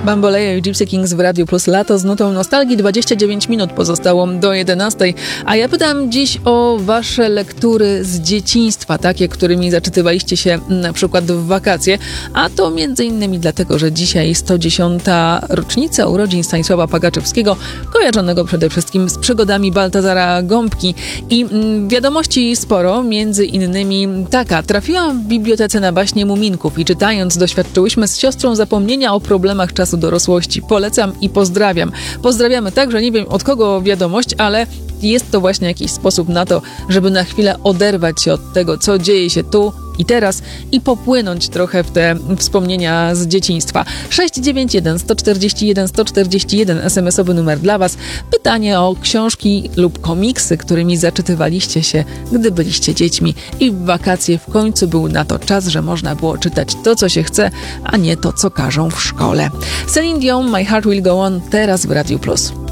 Bamboleyo i Gypsy Kings w Radiu Plus Lato z nutą nostalgii. 29 minut pozostało do 11. A ja pytam dziś o wasze lektury z dzieciństwa, takie, którymi zaczytywaliście się na przykład w wakacje. A to między innymi dlatego, że dzisiaj 110. rocznica urodzin Stanisława Pagaczewskiego, kojarzonego przede wszystkim z przygodami Baltazara Gąbki. I wiadomości sporo, między innymi taka. Trafiłam w bibliotece na baśnie Muminków i czytając doświadczyłyśmy z siostrą zapomnienia o problemach czasu dorosłości. Polecam i pozdrawiam. Pozdrawiamy także, nie wiem od kogo wiadomość, ale jest to właśnie jakiś sposób na to, żeby na chwilę oderwać się od tego, co dzieje się tu i teraz i popłynąć trochę w te wspomnienia z dzieciństwa. 691 141 141 SMS-owy numer dla was. Pytanie o książki lub komiksy, którymi zaczytywaliście się, gdy byliście dziećmi i w wakacje w końcu był na to czas, że można było czytać to, co się chce, a nie to, co każą w szkole. Celine Dion, My Heart Will Go On, teraz w Radiu Plus.